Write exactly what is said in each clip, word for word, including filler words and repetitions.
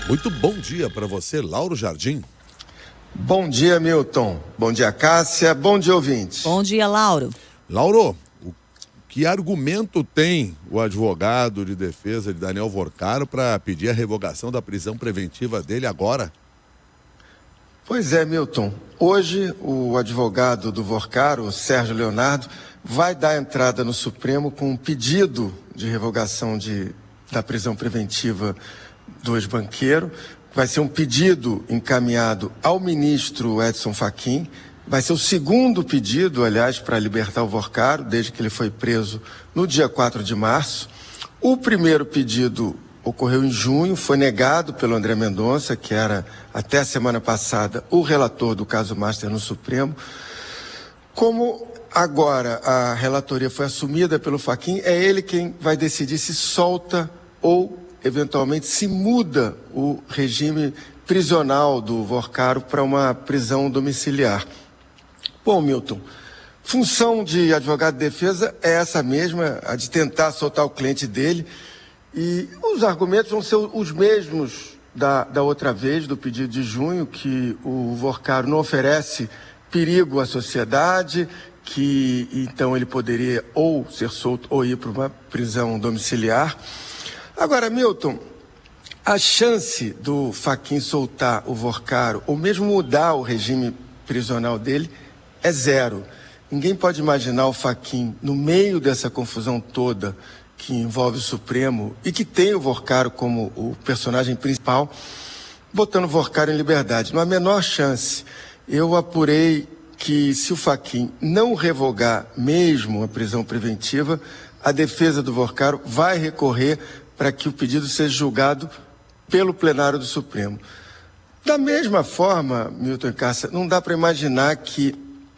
Muito bom dia para você, Lauro Jardim. Bom dia, Milton. Bom dia, Cássia. Bom dia, ouvintes. Bom dia, Lauro. Lauro, o que argumento tem o advogado de defesa de Daniel Vorcaro para pedir a revogação da prisão preventiva dele agora? Pois é, Milton. Hoje, o advogado do Vorcaro, o Sérgio Leonardo, vai dar entrada no Supremo com um pedido de revogação de, da prisão preventiva do ex-banqueiro. Vai ser um pedido encaminhado ao ministro Edson Fachin. Vai ser o segundo pedido, aliás, para libertar o Vorcaro, desde que ele foi preso no dia quatro de março. O primeiro pedido ocorreu em junho, foi negado pelo André Mendonça, que era, até a semana passada, o relator do caso Master no Supremo. Como agora a relatoria foi assumida pelo Fachin, é ele quem vai decidir se solta ou eventualmente se muda o regime prisional do Vorcaro para uma prisão domiciliar. Bom, Milton, função de advogado de defesa é essa mesma, a de tentar soltar o cliente dele, e os argumentos vão ser os mesmos da, da outra vez, do pedido de junho, que o Vorcaro não oferece perigo à sociedade, que então ele poderia ou ser solto ou ir para uma prisão domiciliar. Agora, Milton, a chance do Fachin soltar o Vorcaro, ou mesmo mudar o regime prisional dele, é zero. Ninguém pode imaginar o Fachin, no meio dessa confusão toda que envolve o Supremo e que tem o Vorcaro como o personagem principal, botando o Vorcaro em liberdade. Não há a menor chance. Eu apurei que se o Fachin não revogar mesmo a prisão preventiva, a defesa do Vorcaro vai recorrer para que o pedido seja julgado pelo plenário do Supremo. Da mesma forma, Milton e Cássia, não dá para imaginar que,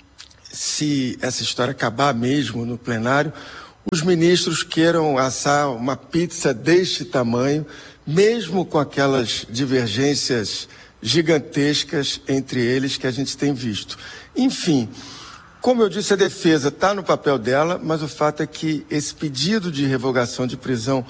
se essa história acabar mesmo no plenário, os ministros queiram assar uma pizza deste tamanho, mesmo com aquelas divergências gigantescas entre eles que a gente tem visto. Enfim, como eu disse, a defesa está no papel dela, mas o fato é que esse pedido de revogação de prisão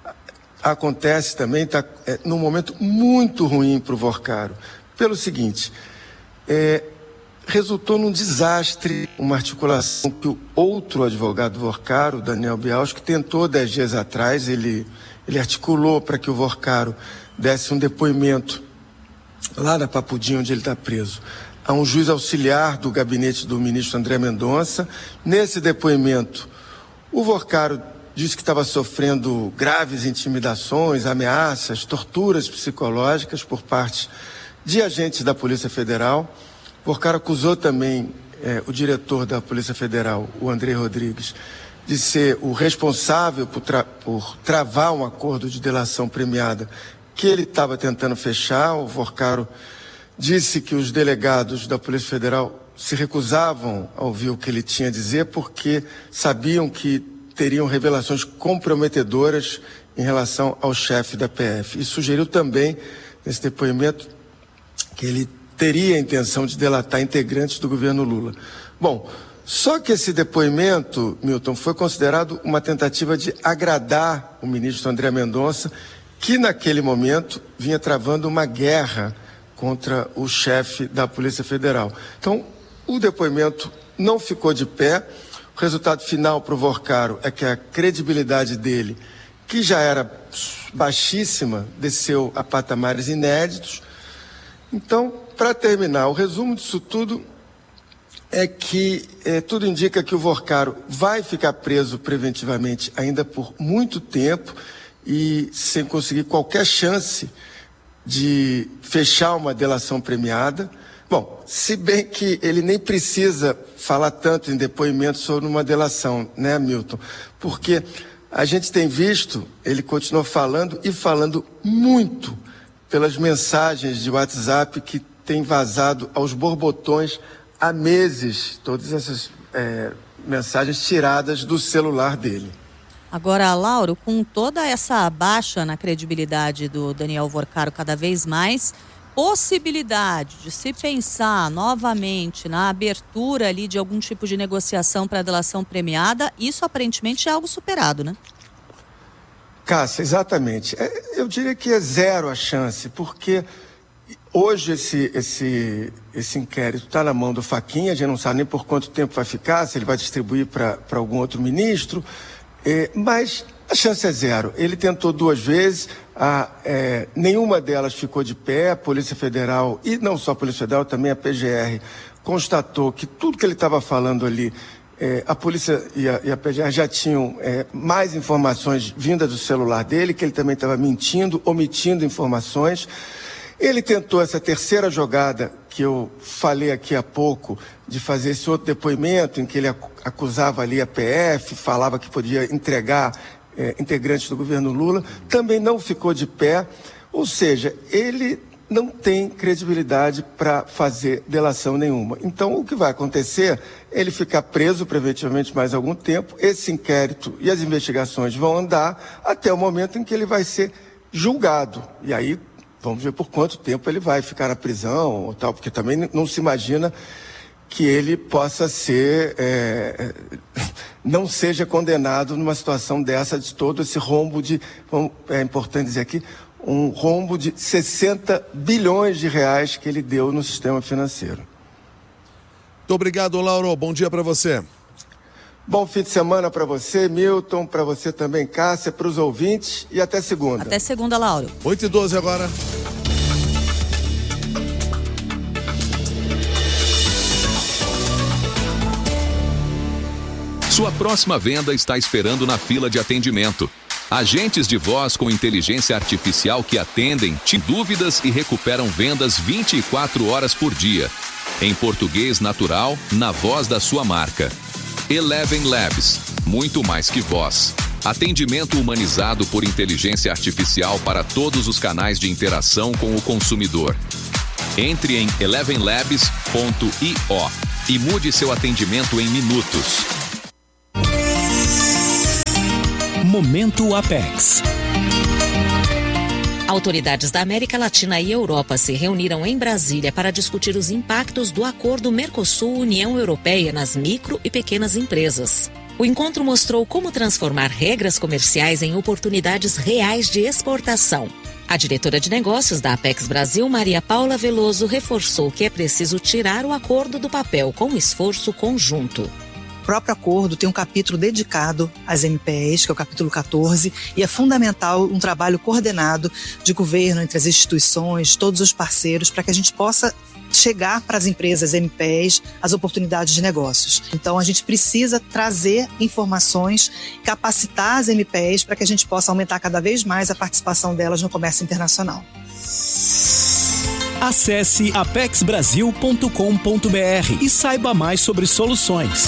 acontece também, está é, num momento muito ruim para o Vorcaro. Pelo seguinte, é, resultou num desastre, uma articulação que o outro advogado do Vorcaro, Daniel Bialski, tentou dez dias atrás. Ele, ele articulou para que o Vorcaro desse um depoimento lá na Papudim, onde ele está preso, a um juiz auxiliar do gabinete do ministro André Mendonça. Nesse depoimento, o Vorcaro disse que estava sofrendo graves intimidações, ameaças, torturas psicológicas por parte de agentes da Polícia Federal. O Vorcaro acusou também eh, o diretor da Polícia Federal, o André Rodrigues, de ser o responsável por, tra- por travar um acordo de delação premiada que ele estava tentando fechar. O Vorcaro disse que os delegados da Polícia Federal se recusavam a ouvir o que ele tinha a dizer porque sabiam que teriam revelações comprometedoras em relação ao chefe da P F. E sugeriu também, nesse depoimento, que ele teria a intenção de delatar integrantes do governo Lula. Bom, só que esse depoimento, Milton, foi considerado uma tentativa de agradar o ministro André Mendonça, que naquele momento vinha travando uma guerra contra o chefe da Polícia Federal. Então, o depoimento não ficou de pé. O resultado final para o Vorcaro é que a credibilidade dele, que já era baixíssima, desceu a patamares inéditos. Então, para terminar, o resumo disso tudo é que é, tudo indica que o Vorcaro vai ficar preso preventivamente ainda por muito tempo e sem conseguir qualquer chance de fechar uma delação premiada. Bom, se bem que ele nem precisa falar tanto em depoimento sobre uma delação, né, Milton? Porque a gente tem visto, ele continua falando e falando muito pelas mensagens de WhatsApp que tem vazado aos borbotões há meses, todas essas é, mensagens tiradas do celular dele. Agora, Lauro, com toda essa baixa na credibilidade do Daniel Vorcaro cada vez mais, possibilidade de se pensar novamente na abertura ali de algum tipo de negociação para a delação premiada, isso aparentemente é algo superado, né? Cássia, exatamente. Eu diria que é zero a chance, porque hoje esse, esse, esse inquérito está na mão do Fachin, a gente não sabe nem por quanto tempo vai ficar, se ele vai distribuir para algum outro ministro, é, mas a chance é zero. Ele tentou duas vezes, a, é, nenhuma delas ficou de pé. A Polícia Federal, e não só a Polícia Federal, também a P G R, constatou que tudo que ele estava falando ali, é, a polícia e a, e a P G R já tinham é, mais informações vindas do celular dele, que ele também estava mentindo, omitindo informações. Ele tentou essa terceira jogada que eu falei aqui há pouco, de fazer esse outro depoimento em que ele acusava ali a P F, falava que podia entregar é, integrantes do governo Lula, também não ficou de pé. Ou seja, ele não tem credibilidade para fazer delação nenhuma. Então, o que vai acontecer é ele ficar preso preventivamente mais algum tempo, esse inquérito e as investigações vão andar até o momento em que ele vai ser julgado. E aí, vamos ver por quanto tempo ele vai ficar na prisão ou tal, porque também não se imagina que ele possa ser, é, não seja condenado numa situação dessa, de todo esse rombo de, é importante dizer aqui, um rombo de sessenta bilhões de reais que ele deu no sistema financeiro. Muito obrigado, Lauro. Bom dia para você. Bom fim de semana para você, Milton, para você também, Cássia, para os ouvintes, e até segunda. Até segunda, Lauro. oito e doze agora. Sua próxima venda está esperando na fila de atendimento. Agentes de voz com inteligência artificial que atendem, tiram dúvidas e recuperam vendas vinte e quatro horas por dia. Em português natural, na voz da sua marca. Eleven Labs, muito mais que voz. Atendimento humanizado por inteligência artificial para todos os canais de interação com o consumidor. Entre em eleven labs ponto i o e mude seu atendimento em minutos. Momento Apex. Autoridades da América Latina e Europa se reuniram em Brasília para discutir os impactos do acordo Mercosul-União Europeia nas micro e pequenas empresas. O encontro mostrou como transformar regras comerciais em oportunidades reais de exportação. A diretora de negócios da Apex Brasil, Maria Paula Veloso, reforçou que é preciso tirar o acordo do papel com esforço conjunto. O próprio acordo tem um capítulo dedicado às M P Es, que é o capítulo quatorze, e é fundamental um trabalho coordenado de governo entre as instituições, todos os parceiros, para que a gente possa chegar para as empresas M P Es as oportunidades de negócios. Então, a gente precisa trazer informações, capacitar as M P Es para que a gente possa aumentar cada vez mais a participação delas no comércio internacional. Acesse apex brasil ponto com ponto b r e saiba mais sobre soluções.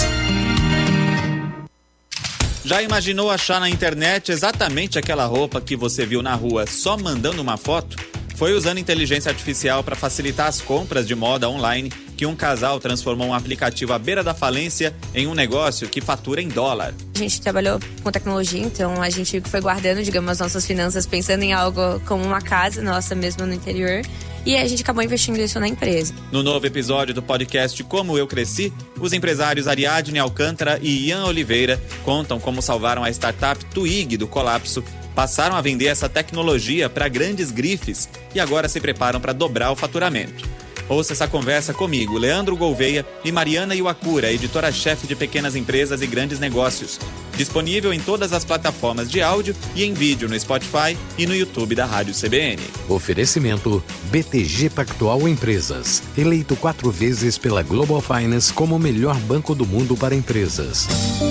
Já imaginou achar na internet exatamente aquela roupa que você viu na rua só mandando uma foto? Foi usando inteligência artificial para facilitar as compras de moda online que um casal transformou um aplicativo à beira da falência em um negócio que fatura em dólar. A gente trabalhou com tecnologia, então a gente foi guardando, digamos, as nossas finanças pensando em algo como uma casa nossa mesmo no interior. E a gente acabou investindo isso na empresa. No novo episódio do podcast Como Eu Cresci, os empresários Ariadne Alcântara e Ian Oliveira contam como salvaram a startup Twig do colapso, passaram a vender essa tecnologia para grandes grifes e agora se preparam para dobrar o faturamento. Ouça essa conversa comigo, Leandro Gouveia e Mariana Iwakura, editora-chefe de Pequenas Empresas e Grandes Negócios. Disponível em todas as plataformas de áudio e em vídeo no Spotify e no YouTube da Rádio C B N. Oferecimento B T G Pactual Empresas. Eleito quatro vezes pela Global Finance como o melhor banco do mundo para empresas.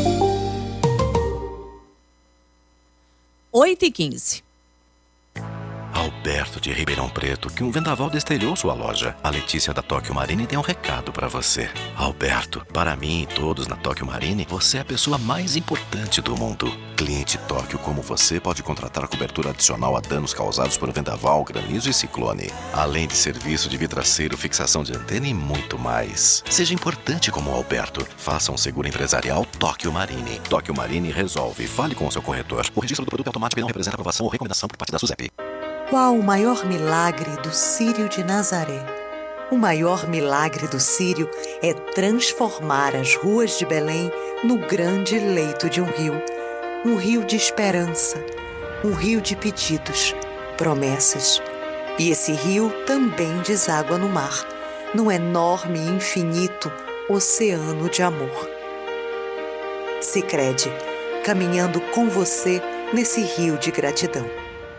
oito e quinze. Alberto de Ribeirão Preto, que um vendaval destelhou sua loja. A Letícia da Tóquio Marine tem um recado para você. Alberto, para mim e todos na Tóquio Marine, você é a pessoa mais importante do mundo. Cliente Tóquio como você pode contratar cobertura adicional a danos causados por vendaval, granizo e ciclone. Além de serviço de vidraceiro, fixação de antena e muito mais. Seja importante como o Alberto. Faça um seguro empresarial Tóquio Marine. Tóquio Marine resolve. Fale com o seu corretor. O registro do produto automático não representa aprovação ou recomendação por parte da SUSEP. Qual o maior milagre do Círio de Nazaré? O maior milagre do Círio é transformar as ruas de Belém no grande leito de um rio. Um rio de esperança. um rio de pedidos, promessas. E esse rio também deságua no mar, num enorme e infinito oceano de amor. Sicredi, caminhando com você nesse rio de gratidão.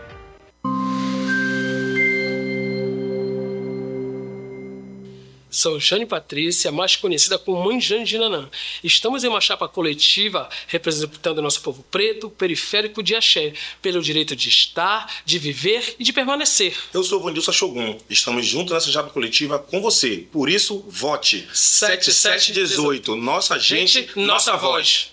Sou Jane Patrícia, mais conhecida como Mãe Jane de Nanã. Estamos em uma chapa coletiva representando o nosso povo preto, periférico de Axé, pelo direito de estar, de viver e de permanecer. Eu sou Vandilson Shogun. Estamos juntos nessa chapa coletiva com você. Por isso, vote sete sete um oito. Nossa gente, nossa voz.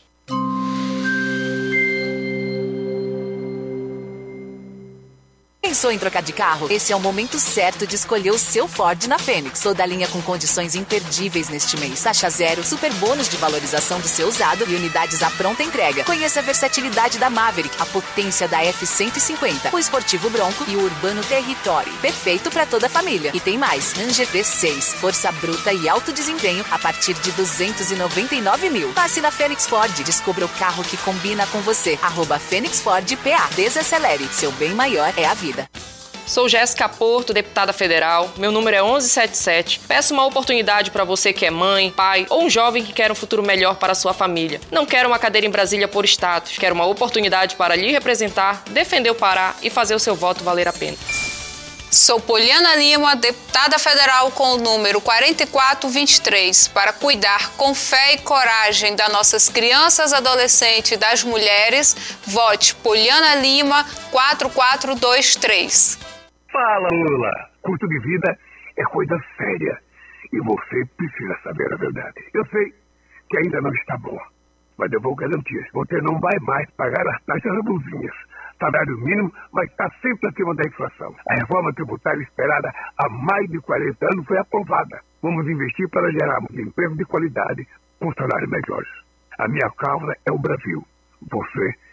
Pensou em trocar de carro? Esse é o momento certo de escolher o seu Ford na Fênix. Toda a linha com condições imperdíveis neste mês. Taxa zero, super bônus de valorização do seu usado e unidades à pronta entrega. Conheça a versatilidade da Maverick, a potência da F cento e cinquenta, o esportivo Bronco e o urbano Territory. Perfeito para toda a família. E tem mais. Ranger V seis, força bruta e alto desempenho a partir de duzentos e noventa e nove mil. Passe na Fênix Ford. Descubra o carro que combina com você. Arroba Fênix Ford P A. Desacelere. Seu bem maior é a vida. Sou Jéssica Porto, deputada federal. Meu número é onze setenta e sete. Peço uma oportunidade para você que é mãe, pai ou um jovem que quer um futuro melhor para a sua família. Não quero uma cadeira em Brasília por status. Quero uma oportunidade para lhe representar, defender o Pará e fazer o seu voto valer a pena. Sou Poliana Lima, deputada federal com o número quarenta e quatro vinte e três, para cuidar com fé e coragem das nossas crianças, adolescentes e das mulheres. Vote Poliana Lima quatro quatro dois três. Fala, Lula! Custo de vida é coisa séria e você precisa saber a verdade. Eu sei que ainda não está bom, mas eu vou garantir, você não vai mais pagar as taxas abusinhas. Salário mínimo vai estar sempre acima da inflação. A reforma tributária esperada há mais de quarenta anos foi aprovada. Vamos investir para gerarmos emprego de qualidade com salários melhores. A minha causa é o Brasil. Você